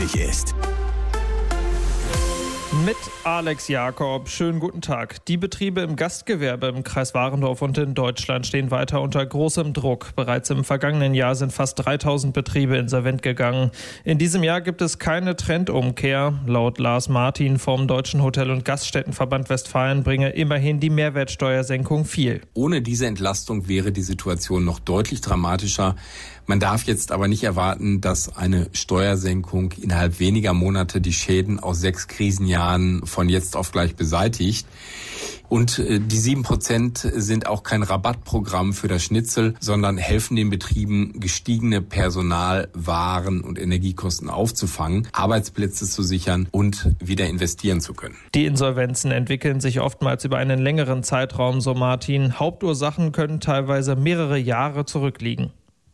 wichtig ist. Mit Alex Jakob. Schönen guten Tag. Die Betriebe im Gastgewerbe im Kreis Warendorf und in Deutschland stehen weiter unter großem Druck. Bereits im vergangenen Jahr sind fast 3000 Betriebe insolvent gegangen. In diesem Jahr gibt es keine Trendumkehr. Laut Lars Martin vom Deutschen Hotel- und Gaststättenverband Westfalen bringe immerhin die Mehrwertsteuersenkung viel. Ohne diese Entlastung wäre die Situation noch deutlich dramatischer. Man darf jetzt aber nicht erwarten, dass eine Steuersenkung innerhalb weniger Monate die Schäden aus 6 Krisenjahren von jetzt auf gleich beseitigt. Und die 7% sind auch kein Rabattprogramm für das Schnitzel, sondern helfen den Betrieben, gestiegene Personal-, Waren- und Energiekosten aufzufangen, Arbeitsplätze zu sichern und wieder investieren zu können. Die Insolvenzen entwickeln sich oftmals über einen längeren Zeitraum, so Martin. Hauptursachen können teilweise mehrere Jahre zurückliegen.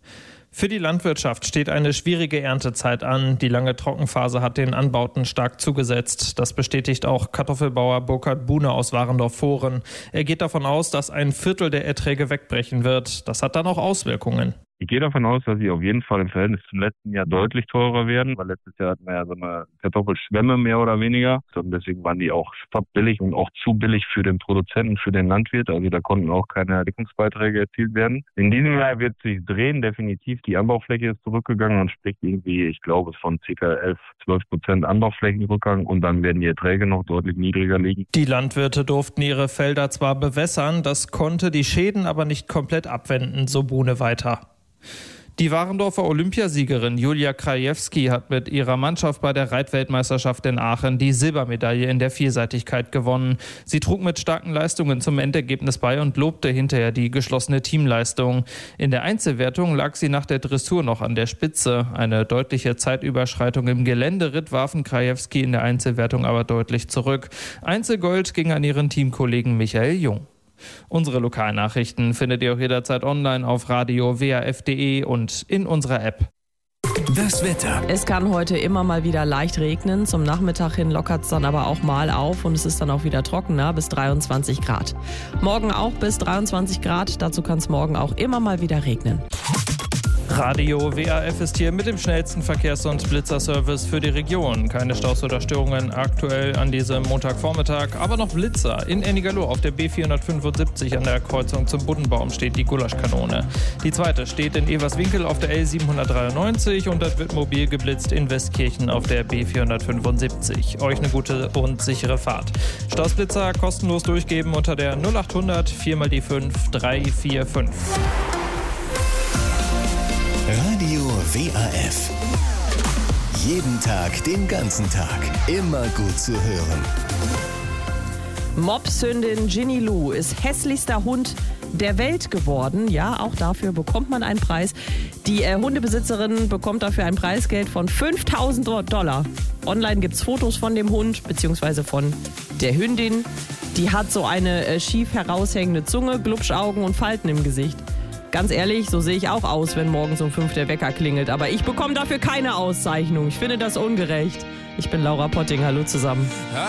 Für die Landwirtschaft steht eine schwierige Erntezeit an. Die lange Trockenphase hat den Anbauten stark zugesetzt. Das bestätigt auch Kartoffelbauer Burkhard Buhne aus Warendorf-Vohren. Er geht davon aus, dass ein Viertel der Erträge wegbrechen wird. Das hat dann auch Auswirkungen. Ich gehe davon aus, dass sie auf jeden Fall im Verhältnis zum letzten Jahr deutlich teurer werden, weil letztes Jahr hatten wir ja so eine Kartoffelschwemme mehr oder weniger. Und deswegen waren die auch billig und auch zu billig für den Produzenten, für den Landwirt. Also da konnten auch keine Deckungsbeiträge erzielt werden. In diesem Jahr wird sich drehen, definitiv. Die Anbaufläche ist zurückgegangen und spricht irgendwie, ich glaube, von ca. 11-12% Anbauflächenrückgang. Und dann werden die Erträge noch deutlich niedriger liegen. Die Landwirte durften ihre Felder zwar bewässern, das konnte die Schäden aber nicht komplett abwenden, so Buhne weiter. Die Warendorfer Olympiasiegerin Julia Krajewski hat mit ihrer Mannschaft bei der Reitweltmeisterschaft in Aachen die Silbermedaille in der Vielseitigkeit gewonnen. Sie trug mit starken Leistungen zum Endergebnis bei und lobte hinterher die geschlossene Teamleistung. In der Einzelwertung lag sie nach der Dressur noch an der Spitze. Eine deutliche Zeitüberschreitung im Geländeritt warfen Krajewski in der Einzelwertung aber deutlich zurück. Einzelgold ging an ihren Teamkollegen Michael Jung. Unsere Lokalnachrichten findet ihr auch jederzeit online auf radio-waf.de und in unserer App. Das Wetter. Es kann heute immer mal wieder leicht regnen. Zum Nachmittag hin lockert es dann aber auch mal auf und es ist dann auch wieder trockener bis 23 Grad. Morgen auch bis 23 Grad. Dazu kann es morgen auch immer mal wieder regnen. Radio WAF ist hier mit dem schnellsten Verkehrs- und Blitzerservice für die Region. Keine Staus oder Störungen aktuell an diesem Montagvormittag, aber noch Blitzer. In Ennigerloh auf der B475 an der Kreuzung zum Buddenbaum steht die Gulaschkanone. Die zweite steht in Everswinkel auf der L793 und das wird mobil geblitzt in Westkirchen auf der B475. Euch eine gute und sichere Fahrt. Stausblitzer kostenlos durchgeben unter der 0800 4x5 345. Radio WAF. Jeden Tag, den ganzen Tag. Immer gut zu hören. Mopshündin Ginny Lou ist hässlichster Hund der Welt geworden. Ja, auch dafür bekommt man einen Preis. Die Hundebesitzerin bekommt dafür ein Preisgeld von $5.000. Online gibt es Fotos von dem Hund bzw. von der Hündin. Die hat so eine schief heraushängende Zunge, Glubschaugen und Falten im Gesicht. Ganz ehrlich, so sehe ich auch aus, wenn morgens um 5 der Wecker klingelt. Aber ich bekomme dafür keine Auszeichnung. Ich finde das ungerecht. Ich bin Laura Potting. Hallo zusammen.